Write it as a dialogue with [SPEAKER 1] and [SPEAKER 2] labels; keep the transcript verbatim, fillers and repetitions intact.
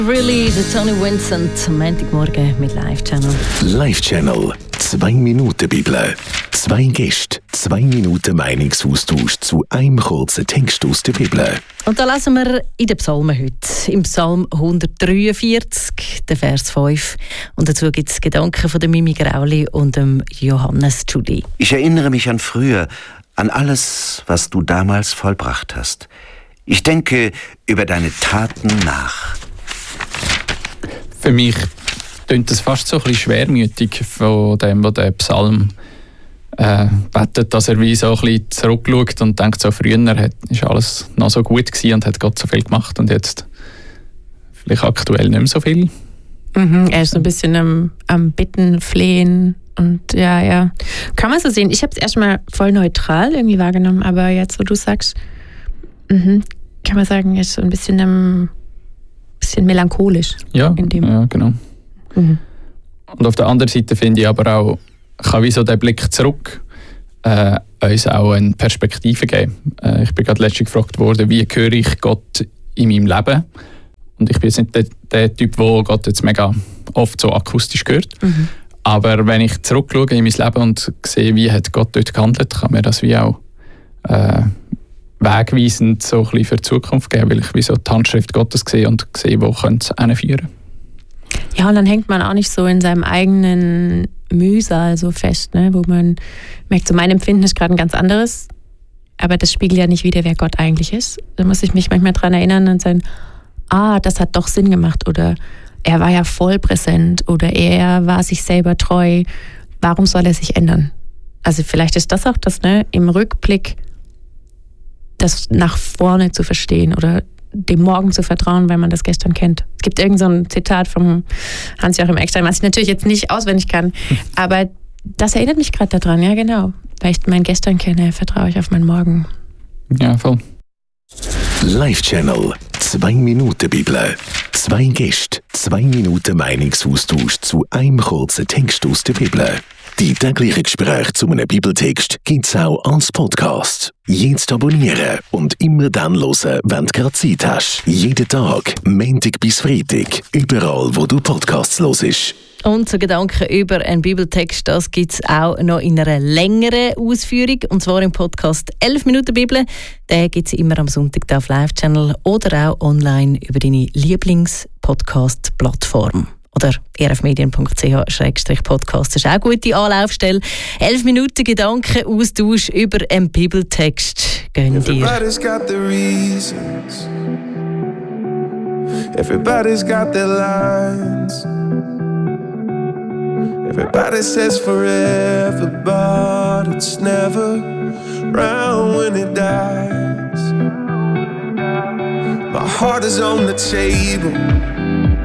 [SPEAKER 1] Really, der Tony Vincent am Montagmorgen mit Live Channel.
[SPEAKER 2] Live Channel. Zwei Minuten Bibel. Zwei Gäste, zwei Minuten Meinungsaustausch zu einem kurzen Text aus der Bibel.
[SPEAKER 1] Und da lesen wir in den Psalmen heute. Im Psalm hundertdreiundvierzig, der Vers fünf. Und dazu gibt es Gedanken von der Mimi Grauli und dem Johannes Judy.
[SPEAKER 3] Ich erinnere mich an früher, an alles, was du damals vollbracht hast. Ich denke über deine Taten nach.
[SPEAKER 4] Für mich klingt es fast so ein bisschen schwermütig von dem, was der Psalm äh, betet, dass er wie so ein bisschen zurückschaut und denkt, so früher hat, ist alles noch so gut gewesen und hat Gott so viel gemacht und jetzt vielleicht aktuell nicht mehr so viel.
[SPEAKER 5] Mhm, er ist so ein bisschen am, am Bitten, Flehen und ja, ja. Kann man so sehen. Ich habe es erstmal voll neutral irgendwie wahrgenommen, aber jetzt, wo du sagst, mhm, kann man sagen, er ist so ein bisschen am bisschen melancholisch.
[SPEAKER 4] Ja,
[SPEAKER 5] in dem.
[SPEAKER 4] ja genau.
[SPEAKER 5] Mhm.
[SPEAKER 4] Und auf der anderen Seite finde ich aber auch, kann wie so der Blick zurück äh, uns auch eine Perspektive geben. Äh, ich bin gerade letztens gefragt worden, wie höre ich Gott in meinem Leben? Und ich bin jetzt nicht der, der Typ, der Gott jetzt mega oft so akustisch hört. Mhm. Aber wenn ich zurückschaue in mein Leben und sehe, wie hat Gott dort gehandelt, kann mir das wie auch äh, wegweisend so ein bisschen für die Zukunft geben, weil ich wie so die Handschrift Gottes sehe und sehe, wo könnte es hinführen.
[SPEAKER 5] Ja, und dann hängt man auch nicht so in seinem eigenen Mühsal so fest, ne? Wo man merkt, so mein Empfinden ist gerade ein ganz anderes, aber das spiegelt ja nicht wider, wer Gott eigentlich ist. Da muss ich mich manchmal dran erinnern und sagen, ah, das hat doch Sinn gemacht oder er war ja voll präsent oder er war sich selber treu. Warum soll er sich ändern? Also vielleicht ist das auch das, ne, im Rückblick das nach vorne zu verstehen oder dem Morgen zu vertrauen, weil man das gestern kennt. Es gibt irgend so ein Zitat vom Hans-Joachim Eckstein, was ich natürlich jetzt nicht auswendig kann, aber das erinnert mich gerade daran, ja genau. Weil ich mein Gestern kenne, vertraue ich auf mein Morgen.
[SPEAKER 4] Ja, voll.
[SPEAKER 2] Live Channel. Zwei Minuten Bibel. Zwei Gäste, zwei Minuten Meinungsaustausch zu einem kurzen Text aus der Bibel. Die täglichen Gespräche zu einem Bibeltext gibt es auch als Podcast. Jetzt abonnieren und immer dann hören, wenn du gerade Zeit hast. Jeden Tag, Montag bis Freitag, überall wo du Podcasts hörst.
[SPEAKER 1] Und so Gedanken über einen Bibeltext, das gibt es auch noch in einer längeren Ausführung, und zwar im Podcast elf Minuten Bibel. Den gibt es immer am Sonntag auf Live Channel oder auch online über deine Lieblings-Podcast-Plattform. Oder e r f medien punkt c h slash podcast. Das ist auch eine gute Anlaufstelle. elf Minuten Gedanken, Austausch über einen Bibeltext. Gönn dir.
[SPEAKER 6] Everybody's got the reasons. Everybody's got their lines. Everybody says forever, but it's never round when it dies. My heart is on the table.